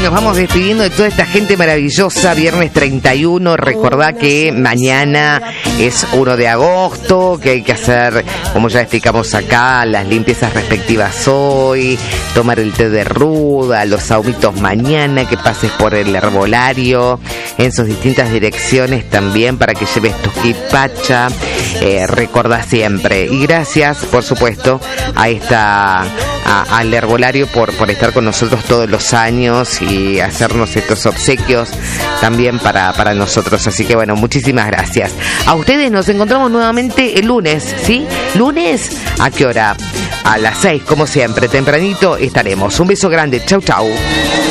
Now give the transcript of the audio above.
nos vamos despidiendo de toda esta gente maravillosa. Viernes 31, recordá que mañana es 1 de agosto, que hay que hacer, como ya explicamos acá, las limpiezas respectivas hoy, tomar el té de ruda, los saumitos mañana, que pases por el herbolario en sus distintas direcciones también para que lleves tu quipacha. Recordá siempre. Y gracias, por supuesto, al herbolario por estar con nosotros todos los años y hacernos estos obsequios también para nosotros. Así que bueno, muchísimas gracias. A ustedes nos encontramos nuevamente el lunes, ¿sí? ¿Lunes? ¿A qué hora? A las 6, como siempre, tempranito estaremos. Un beso grande. Chau, chau.